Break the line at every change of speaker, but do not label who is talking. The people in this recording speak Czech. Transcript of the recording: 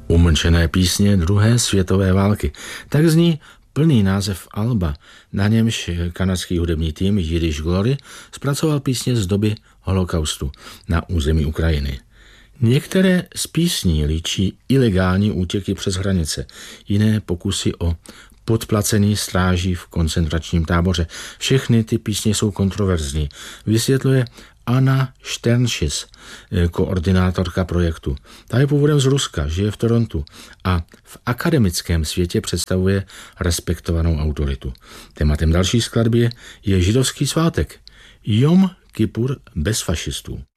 Umlčené písně druhé světové války. Tak zní plný název alba, na němž kanadský hudební tým Yiddish Glory zpracoval písně z doby holokaustu na území Ukrajiny. Některé z písní líčí ilegální útěky přes hranice, jiné pokusy o podplacení stráží v koncentračním táboře. Všechny ty písně jsou kontroverzní, vysvětluje Anna Sternschis, koordinátorka projektu. Ta je původem z Ruska, žije v Torontu a v akademickém světě představuje respektovanou autoritu. Tématem další skladby je židovský svátek Jom Kipur bez fašistů.